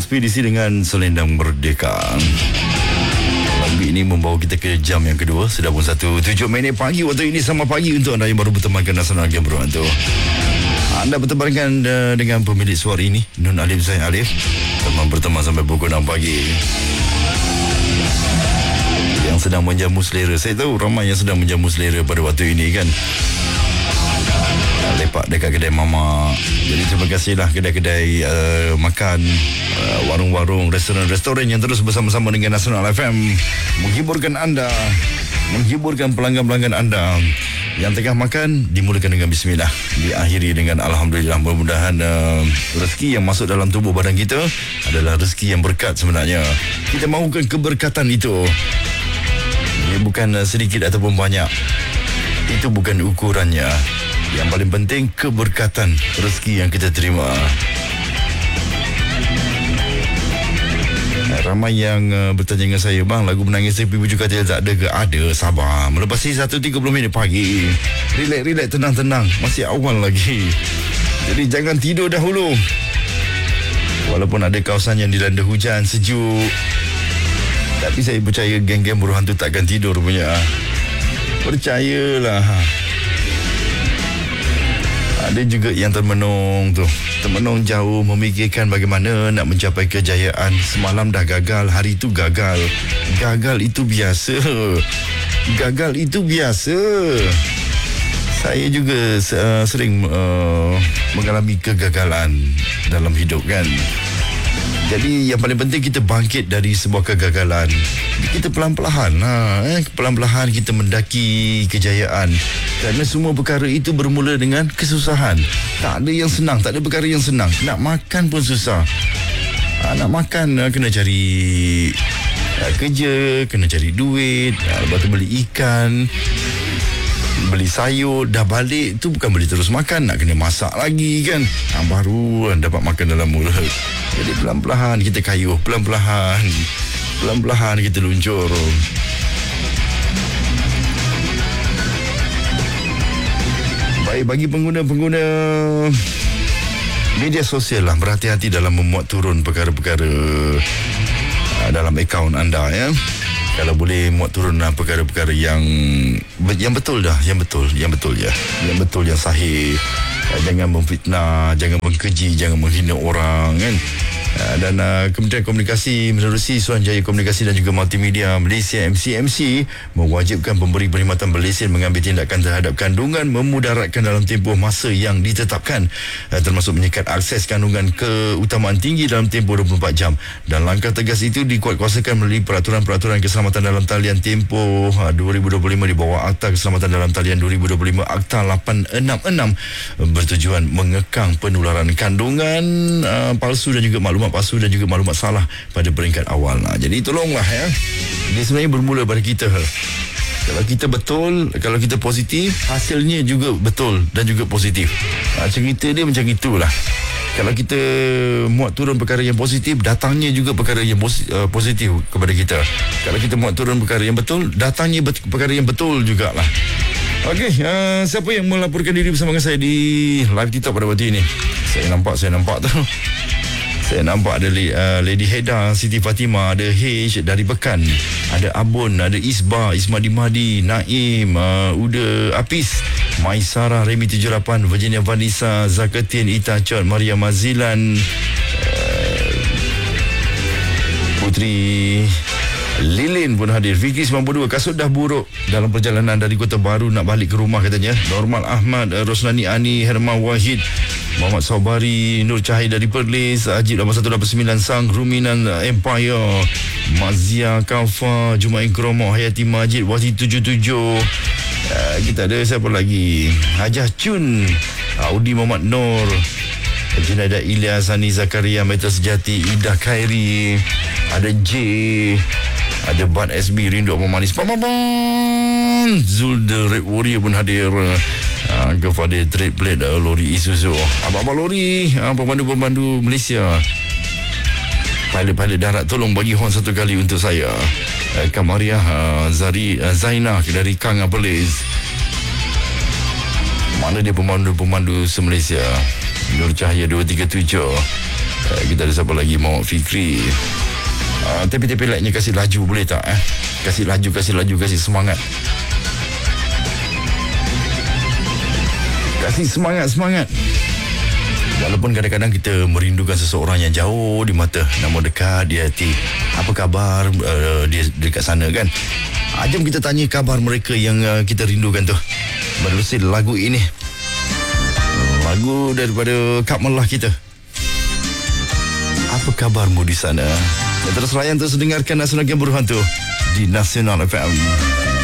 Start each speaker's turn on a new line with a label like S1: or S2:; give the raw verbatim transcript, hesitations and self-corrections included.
S1: Ekspedisi dengan Selendang Merdeka. Lagu ini membawa kita ke jam yang kedua. Sudah pun satu tujuh minit pagi waktu ini. Sama pagi untuk anda yang baru bertemankan Nasional Game Berbantu. Anda bertemankan uh, dengan pemilik suara ini, Nun Alif Zain Alif. Teman berteman sampai pukul enam pagi. Yang sedang menjamu selera. Saya tahu ramai yang sedang menjamu selera pada waktu ini kan. Lepak dekat kedai mamak. Jadi terima kasihlah kedai-kedai uh, makan, uh, warung-warung, restoran-restoran yang terus bersama-sama dengan Nasional F M menghiburkan anda, menghiburkan pelanggan-pelanggan anda yang tengah makan. Dimulakan dengan bismillah, diakhiri dengan alhamdulillah. Mudah-mudahan uh, rezeki yang masuk dalam tubuh badan kita adalah rezeki yang berkat sebenarnya. Kita mahukan keberkatan itu. Ini bukan uh, sedikit ataupun banyak. Itu bukan ukurannya. Yang paling penting keberkatan rezeki yang kita terima. Ramai yang uh, bertanya dengan saya, bang, lagu Menangis Tepi Bujur Katil tak ada ke? Ada, sabar. Melepasi satu tiga puluh minit pagi. Relax, relax, tenang-tenang. Masih awal lagi. Jadi jangan tidur dahulu. Walaupun ada kawasan yang dilanda hujan, sejuk. Tapi saya percaya geng-geng buruh hantu takkan tidur punya. Percayalah. Ada juga yang termenung tu. Termenung jauh memikirkan bagaimana nak mencapai kejayaan. Semalam dah gagal, hari itu gagal. Gagal itu biasa. Gagal itu biasa. Saya juga uh, sering uh, mengalami kegagalan dalam hidup kan. Jadi yang paling penting kita bangkit dari sebuah kegagalan. Kita pelan-pelan ha, eh, pelan-pelan kita mendaki kejayaan. Kerana semua perkara itu bermula dengan kesusahan. Tak ada yang senang, tak ada perkara yang senang. Nak makan pun susah. ha, Nak makan ha, kena cari ha, kerja, kena cari duit, ha, lepas tu beli ikan, beli sayur, dah balik tu bukan beli terus makan, nak kena masak lagi kan. ha, Baru dapat makan dalam mulut. Jadi pelan-pelan kita kayuh, pelan-pelan Pelan-pelan kita luncur. Baik, bagi pengguna-pengguna media sosial lah, berhati-hati dalam memuat turun perkara-perkara dalam akaun anda ya. Kalau boleh muat turun perkara-perkara yang yang betul dah, yang betul, yang betul ya, yang betul, yang sahih. Jangan memfitnah, jangan mengkeji, jangan menghina orang kan. Dan uh, Kementerian Komunikasi menerusi Suruhanjaya Komunikasi dan juga Multimedia Malaysia M C M C mewajibkan pemberi perkhidmatan berlesen mengambil tindakan terhadap kandungan memudaratkan dalam tempoh masa yang ditetapkan, uh, termasuk menyekat akses kandungan keutamaan tinggi dalam tempoh dua puluh empat jam. Dan langkah tegas itu dikuatkuasakan melalui peraturan-peraturan keselamatan dalam talian tempoh uh, dua ribu dua puluh lima di bawah Akta Keselamatan dalam talian dua ribu dua puluh lima Akta lapan enam enam uh, bertujuan mengekang penularan kandungan uh, palsu dan juga maklumat palsu dan juga maklumat salah pada peringkat awal. Nah, jadi tolonglah ya. Ini sebenarnya bermula pada kita. Kalau kita betul, kalau kita positif, hasilnya juga betul dan juga positif. Nah, cerita dia macam itulah. Kalau kita muat turun perkara yang positif, datangnya juga perkara yang positif kepada kita. Kalau kita muat turun perkara yang betul, datangnya perkara yang betul jugalah. Okey, uh, siapa yang melaporkan diri bersama dengan saya di live TikTok pada waktu ini? Saya nampak, saya nampak tu. Saya nampak ada uh, Lady Heda, Siti Fatimah, ada H dari Bekan, ada Abun, ada Isba, Ismadi Mahdi, Naim, uh, Uda Apis, Maisara, Remy tujuh lapan, Virginia Vanessa, Zakatin, Ita Chot, Maria Mazilan, uh, Putri Lilin pun hadir. Fikri sembilan puluh dua, kasut dah buruk dalam perjalanan dari Kota Baru nak balik ke rumah katanya. Normal Ahmad, uh, Rosnani Ani, Herman Wahid, Muhammad Saubari, Nur Cahaya dari Perlis, Ajib lapan satu lapan sembilan, Sang Ruminan Empire, Mazia Kafa, Jumain Kromo, Hayati Majid, Wati tujuh tujuh. Uh, kita ada siapa lagi? Hajah Chun, Audi Muhammad Nur, Junaida Ilyas, Hani Zakaria, Meta Sejati, Ida Khairi, ada J, ada Bad S B, Rindu Abang Manis, Pamaban, Zul the Red Warrior pun hadir. Uh, kepada trade plate uh, lori Isuzu, abang-abang lori, uh, pemandu-pemandu Malaysia, pilot-pilot darat, tolong bagi horn satu kali untuk saya. uh, Kamariah, uh, Zari, uh, Zainah dari Kang Apelis. Mana dia pemandu-pemandu se-Malaysia? Nur Cahaya dua tiga tujuh. uh, Kita ada siapa lagi? Muhammad Fikri. uh, Tapi-tapi like-nya kasih laju boleh tak eh? Kasih laju, kasih laju, kasih semangat. Kasih semangat, semangat. Walaupun kadang-kadang kita merindukan seseorang yang jauh di mata, namun dekat di hati. Apa khabar uh, dia dekat sana kan? Uh, jom kita tanya kabar mereka yang uh, kita rindukan tu menerusi lagu ini. Lagu daripada Kak Melah kita. Apa kabarmu di sana? Dan terus layan, terus dengarkan Nasional Game Berhantu di Nasional F M.